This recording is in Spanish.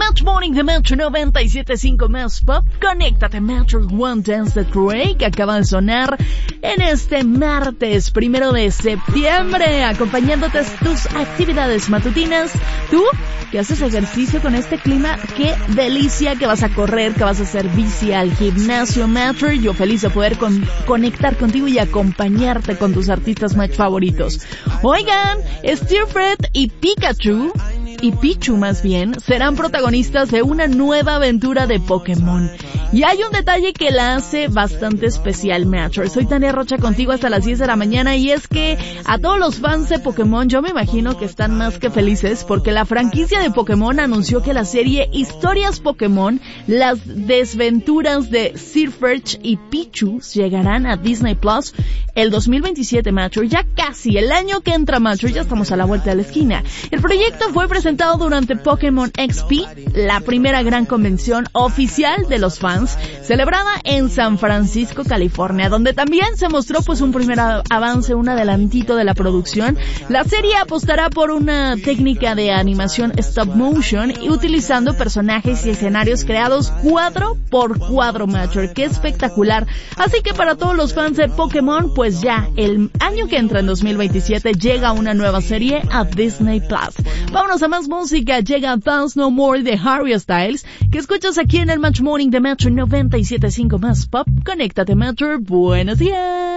Match Morning de Metro 97.5 más Pop. Conéctate, Metro One Dance the Cray, que acaba de sonar en este martes 1 de septiembre, acompañándote en tus actividades matutinas. Tú, que haces ejercicio con este clima, qué delicia, que vas a correr, que vas a hacer bici al gimnasio, Metro. Yo feliz de poder conectar contigo y acompañarte con tus artistas Match favoritos. Oigan, Steelfred y Pichu más bien, serán protagonistas de una nueva aventura de Pokémon. Y hay un detalle que la hace bastante especial, Metro. Soy Tania Rocha contigo hasta las 10 de la mañana, y es que a todos los fans de Pokémon yo me imagino que están más que felices porque la franquicia de Pokémon anunció que la serie Historias Pokémon, las desventuras de Steelfred y Pichu, llegarán a Disney Plus el 2027, Metro. Ya casi el año que entra, Metro, ya estamos a la vuelta de la esquina. El proyecto fue presentado durante Pokémon XP, la primera gran convención oficial de los fans, celebrada en San Francisco, California, donde también se mostró pues un primer avance, un adelantito de la producción. La serie apostará por una técnica de animación stop motion y utilizando personajes y escenarios creados cuadro por cuadro, Metro. ¡Qué espectacular! Así que para todos los fans de Pokémon, pues ya el año que entra, en 2027, llega una nueva serie a Disney Plus. Vámonos a más música. Llega Dance No More de Harry Styles, que escuchas aquí en el Match Morning de Metro 97.5 más Pop. Conéctate, Metro. Buenos días.